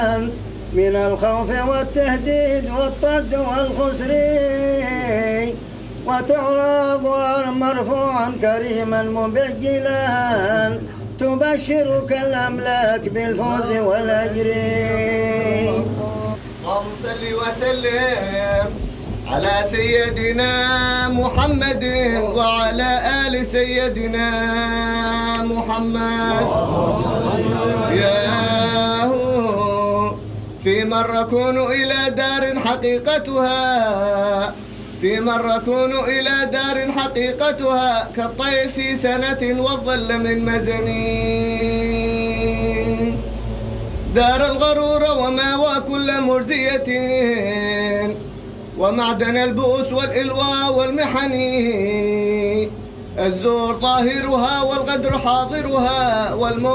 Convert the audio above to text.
من الخوف والتهديد والطرد والخسر، وتعرض مرفوعا كريما مبجلا، تبشرك الأملاك بالفوز والأجر. اللهم صل وسلم على سيدنا محمد وعلى آل سيدنا محمد. يا هو في مركون إلى دار حقيقتها، في مركون إلى دار حقيقتها، كالطيف في سنة والظل من مزنين. دار الغرور وما وكل مرزية، ومعدن البؤس والإلواء والمحن، الزور ظاهرها والغدر حاضرها، والموت